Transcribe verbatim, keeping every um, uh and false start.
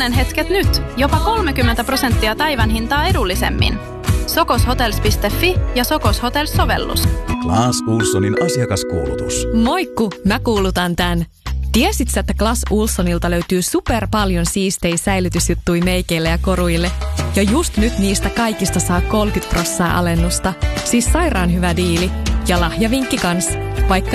onnenhetket nyt, jopa kolmekymmentä prosenttia päivän hintaa edullisemmin. Sokoshotels piste fi ja Sokos Hotels-sovellus. Clas Ohlsonin asiakaskuulutus. Moikku, mä kuulutan tän. Tiesit sä, että Clas Ohlsonilta löytyy super paljon siistejä säilytysjuttuja meikeille ja koruille? Ja just nyt niistä kaikista saa kolmekymmentä prosenttia alennusta. Siis sairaan hyvä diili. Ja lahjavinkki kans. Vaikka